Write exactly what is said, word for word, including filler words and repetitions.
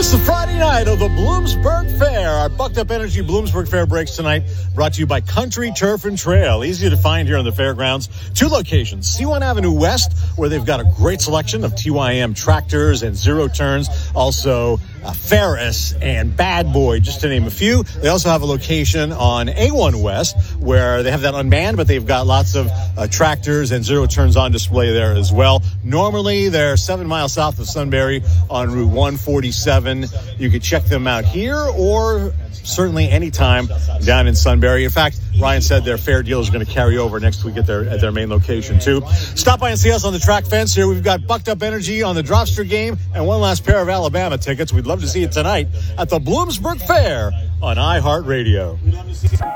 It's the Friday night of the Bloomsburg Fair. Our Bucked Up Energy Bloomsburg Fair breaks tonight, brought to you by Country Turf and Trail. Easy to find here on the fairgrounds. Two locations, C one Avenue West, where they've got a great selection of T Y M tractors and zero turns. Also, uh, Ferris and Bad Boy, just to name a few. They also have a location on A one West, where they have that unmanned, but they've got lots of uh, tractors and zero turns on display there as well. Normally, they're seven miles south of Sunbury on Route one forty-seven. You could check them out here or certainly anytime down in Sunbury. In fact, Ryan said their fair deal is going to carry over next week at their at their main location too. Stop by and see us on the track fence here. We've got Bucked Up Energy on the Dropster game and one last pair of Alabama tickets. We'd love to see you tonight at the Bloomsburg Fair on iHeartRadio.